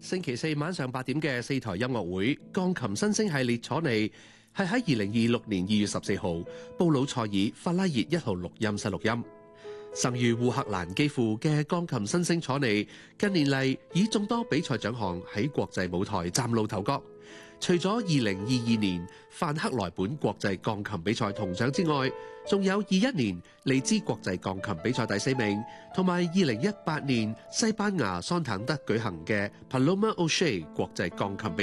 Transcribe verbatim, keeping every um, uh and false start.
星期四晚上八點嘅四台音樂會鋼琴新星系列楚尼，係喺二零二六年二月十四號布魯塞爾法拉熱一號錄音室錄音。生於烏克蘭基輔嘅鋼琴新星楚尼，近年嚟以眾多比賽獎項喺國際舞台嶄露頭角。除咗二零二二年范克萊本國際鋼琴比賽銅獎之外，仲有二一年利茲國際鋼琴比賽第四名，同埋二零一八年西班牙桑坦德舉行嘅 Paloma O'Shea 國際鋼琴比賽。